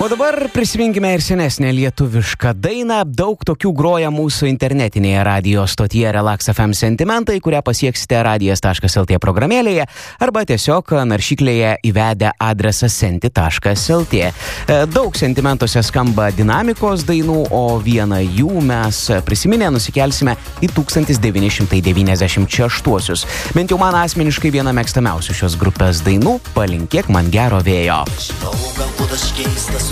O dabar prisiminkime ir senesnę lietuvišką dainą. Daug tokių groja mūsų internetinėje radio stotyje Relax FM Sentimentai, kurią pasieksite radijas.lt programėlėje arba tiesiog naršyklėje įvedę adresą senti.lt. Daug sentimentuose skamba dinamikos dainų, o vieną jų mes prisiminę nusikelsime į 1996-uosius. Bent jau man asmeniškai viena mėgstamiausių šios grupės dainų Palinkėk man gero vėjo. Žinau, galbūt aš keistas